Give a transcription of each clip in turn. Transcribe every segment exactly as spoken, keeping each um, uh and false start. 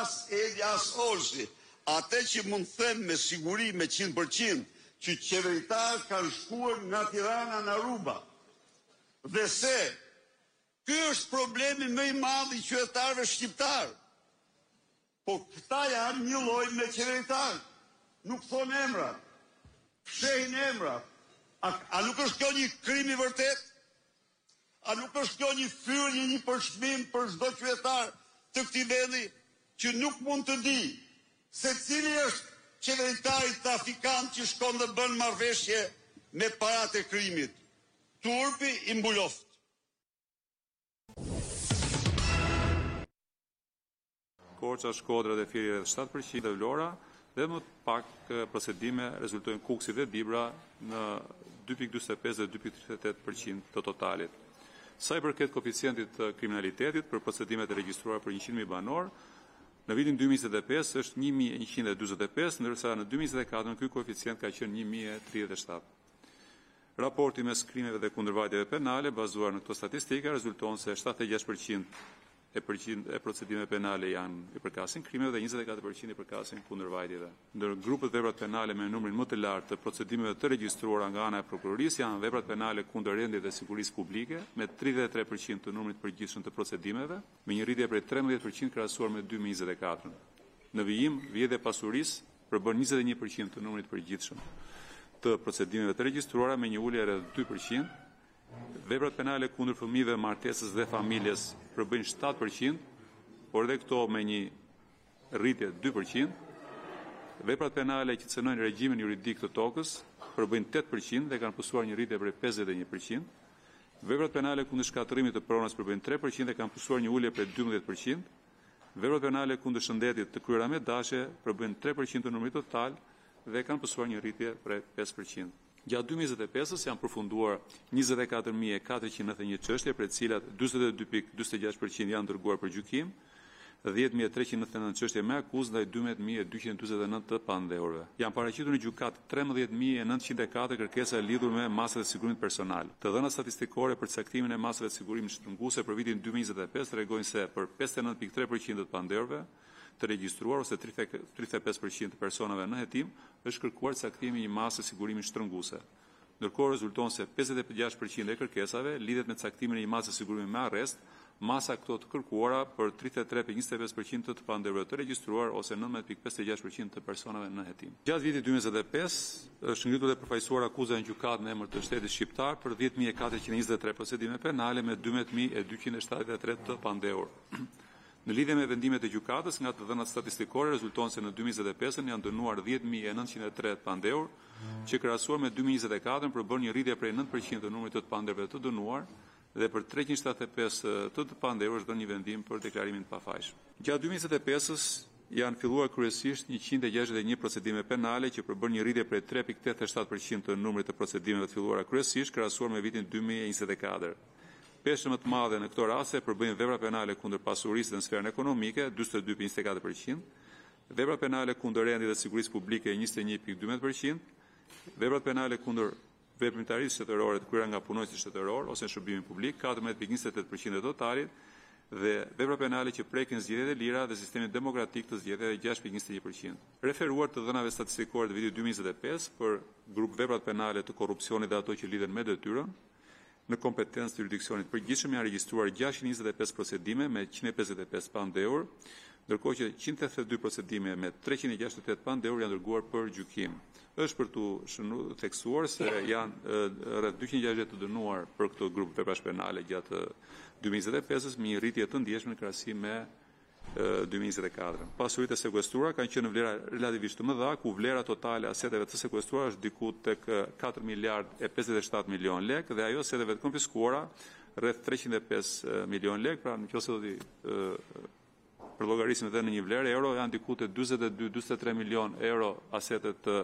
as Edi as Olsi. Atë që mund them me siguri me njëqind përqind që qeveritarët kanë shkuar nga Tirana në Aruba. Dhe se ky është problemi më i madh i qytetarëve shqiptar. Po këta janë një lloj me qeveritarë. Nuk thon emra. Fshehin emra. A, a nuk është kjo një krim i vërtet? A nuk është kjo një fyrje, një përshmim për çdo qytetar të këtij vendi që nuk mund të di se cili është qeveritari trafikant që shkon dhe bën marrëveshje me paratë e krimit? Turpi i mbuloft. Korça, Shkodra dhe Fieri rreth shtatë përqind dhe Vlora, dhe më pak procedime rezultojnë Kuksi dhe Dibra në dy pikë njëzet e pesë dhe dy pikë tridhjet e tetë përqind të totalit. Sa i përket koeficientit të kriminalitetit për procedimet e regjistruara për njëqind mijë banor, në vitin dy mijë njëzet e pesë është një mijë e njëqind e dyzet e pesë, ndërsa në dy mijë njëzet e katër ky koeficient ka qenë një mijë e tridhjet e shtatë. Raporti mes krimeve dhe kundërvajtjeve penale bazuar në këto statistika rezulton se shtatëdhjetë e gjashtë përqind e përqind e procedimeve penale janë i përkasin krimeve dhe njëzet e katër përqind i përkasin kundërvajtjeve. Ndër grupet veprat penale me numrin më të lartë të procedimeve të regjistruara nga ana e prokurorisë janë veprat penale kundër rendit dhe sigurisë publike me tridhjetë e tre përqind të numrit përgjithshëm të procedimeve, me një rritje prej trembëdhjetë përqind krahasuar me dy mijë njëzet e katër. Në vijim, vjedhja e pasurisë përbën njëzet e një përqind të numrit përgjithshëm të procedimeve të regjistruara me një ulje rreth dy përqind. Veprat penale kundër fëmijëve, martesës dhe familjes përbëjnë shtatë përqind, por edhe këto me një rritje dy përqind. Veprat penale që cënojnë regjimin juridik të tokës përbëjnë tetë përqind dhe kanë pësuar një rritje prej pesëdhjetë e një përqind. Veprat penale kundër shkatërimit të pronës përbëjnë tre përqind dhe kanë pësuar një ulje prej dymbëdhjetë përqind. Veprat penale kundër shëndetit të kryera me dashe përbëjnë tre përqind të numrit total dhe kanë pësuar një rritje prej pesë përqind. Gjatë dy mijë njëzet e pesës janë përfunduar njëzet e katër mijë e katërqind e nëntëdhjetë e një çështje, për të cilat njëzet e dy pikë njëzet e gjashtë përqind janë dërguar për gjykim, dhjetë mijë e treqind e nëntëdhjetë e nëntë çështje me akuzë ndaj dymbëdhjetë mijë e dyqind e dyzet e nëntë të pandehurve. Janë paraqitur në gjykatë trembëdhjetë mijë e nëntëqind e katër kërkesa lidhur me masat e sigurimit personal. Të dhënat statistikore për caktimin e masave të sigurimit shtrënguese për vitin dy mijë njëzet e pesë tregojnë se për pesëdhjetë e nëntë pikë tre përqind të pandehurve të regjistruar ose tridhjetë e pesë përqind të personave në hetim është kërkuar caktimi i një mase sigurimi shtrënguese. Ndërkohë rezulton se pesëdhjetë e gjashtë përqind e kërkesave lidhet me caktimin e një mase sigurimi me arrest, masa këto të kërkuara për tridhjetë e tre pikë njëzet e pesë përqind të të pandehurve të regjistruar ose nëntëmbëdhjetë pikë pesëdhjetë e gjashtë përqind të personave në hetim. Gjatë vitit dy mijë njëzet e pesë është ngritur dhe përfaqësuar akuza në gjykatë në emër të shtetit shqiptar për dhjetë mijë e katërqind e njëzet e tre procedime penale me dymbëdhjetë mijë e dyqind e shtatëdhjetë e tre të pandehur. Në lidhje me vendimet e gjykatës, nga të dhënat statistikore rezulton se në dy mijë njëzet e pesë janë dënuar dhjetë mijë e nëntëqind e tre të pandehur, që krahasuar me dy mijë njëzet e katër përbën një rritje prej nëntë përqind të numrit të të pandehurve të dënuar dhe për treqind e shtatëdhjetë e pesë të të pandehur është dhënë një vendim për deklarimin të pafajshëm. Gjatë dy mijë njëzet e pesës janë filluar kryesisht njëqind e gjashtëdhjetë e një procedime penale që përbën një rritje prej tre pikë tetëdhjetë e shtatë përqind të numrit të procedimeve të filluara kryesisht krahasuar me vitin dy mijë njëzet e katër. Peshë më të madhe në këto raste përbëjnë vepra penale kundër pasurisë dhe në sferën ekonomike, njëzet e dy pikë njëzet e katër përqind, vepra penale kundër rendit dhe sigurisë publike njëzet e një pikë dymbëdhjetë përqind, veprat penale kundër veprimtarisë shtetërore të kryera nga punonjësit shtetëror ose në shërbimin publik, katërmbëdhjetë pikë njëzet e tetë përqind e totalit, dhe vepra penale që prekin zgjedhjet e lira dhe sistemin demokratik të zgjedhjeve gjashtë pikë njëzet e një përqind. Referuar të dhënave statistikore të vitit dy mijë njëzet e pesë për grup veprat penale të korrupsionit dhe ato që lidhen me detyrën, në kompetencë të jurisdiksionit përgjithshëm janë regjistruar gjashtëqind e njëzet e pesë procedime me njëqind e pesëdhjetë e pesë pandehur, ndërkohë që njëqind e thethëdhjetë e dy procedime me treqind e gjashtëdhjetë e tetë pandehur janë dërguar për gjykim. Është për tu shënuar theksuar se janë rreth dyqind e gjashtëdhjetë të dënuar për këtë grup veprash penale gjatë dy mijë njëzet e pesës me një rritje të ndjeshme në krahasim me dy mijë njëzet e katër. Pasuritë e sekuestruara kanë qenë në vlera relativisht të mëdha, ku vlera totale aseteve të sekuestruara është diku tek katër miliardë e pesëdhjetë e shtatë milion lekë dhe ajo aseteve të konfiskuara rreth treqind e pesë milion lekë, pra nëse do të për llogarisim edhe në një vlerë euro janë diku te dyzet e dy dyzet e tre milion euro asetet të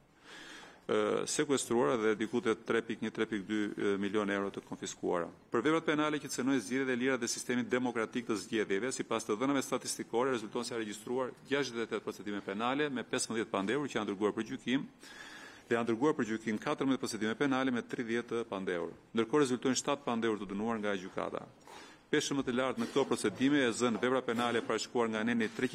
sekuestruara dhe diku te tre pikë një tre pikë dy milion euro të konfiskuara. Për veprat penale që cënojnë zgjedhjet e lira dhe sistemin demokratik të zgjedhjeve, sipas të dhënave statistikore rezulton se janë regjistruar gjashtëdhjetë e tetë procedime penale me pesëmbëdhjetë pandehur që janë dërguar për gjykim dhe janë dërguar për gjykim katërmbëdhjetë procedime penale me tridhjetë pandehur. Ndërkohë rezultojnë shtatë pandehur të dënuar nga gjykata. Peshë më të lartë në këto procedime e zënë vepra penale parashkuar nga neni